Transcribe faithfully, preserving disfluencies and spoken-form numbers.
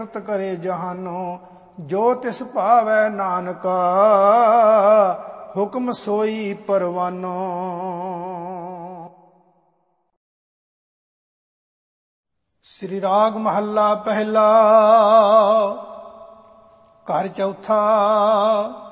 ਕਰੇ ਜਹਾਨੋ, ਜੋ ਤਿਸ ਭਾਵੈ ਨਾਨਕਾ, ਹੁਕਮ ਸੋਈ ਪਰਵਾਨੋ। ਸ੍ਰੀ ਰਾਗ ਮਹੱਲਾ ਪਹਿਲਾ। ਘਰ ਚੌਥਾ।